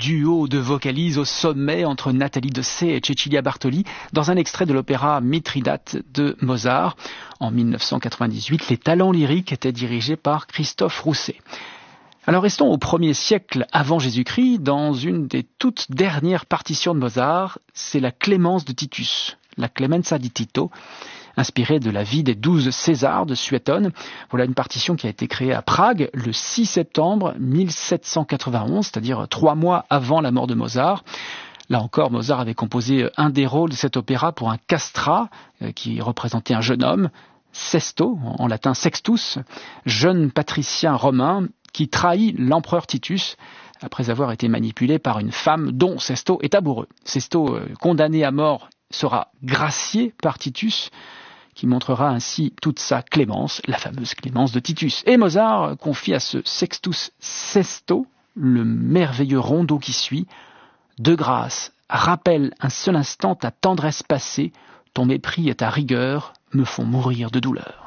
duo de vocalises au sommet entre Nathalie Dessay et Cecilia Bartoli dans un extrait de l'opéra Mithridate de Mozart. En 1998, les talents lyriques étaient dirigés par Christophe Rousset. Alors restons au 1er siècle avant Jésus-Christ, dans une des toutes dernières partitions de Mozart, c'est la Clémence de Titus, la Clemenza di Tito, inspirée de la vie des 12 Césars de Suétone. Voilà une partition qui a été créée à Prague le 6 septembre 1791, c'est-à-dire 3 mois avant la mort de Mozart. Là encore, Mozart avait composé un des rôles de cet opéra pour un castrat qui représentait un jeune homme, Sesto, en latin Sextus, jeune patricien romain qui trahit l'empereur Titus après avoir été manipulé par une femme dont Sesto est amoureux. Sesto, condamné à mort, sera gracié par Titus, qui montrera ainsi toute sa clémence, la fameuse clémence de Titus. Et Mozart confie à ce Sextus Sesto le merveilleux rondeau qui suit. De grâce, rappelle un seul instant ta tendresse passée, ton mépris et ta rigueur me font mourir de douleur.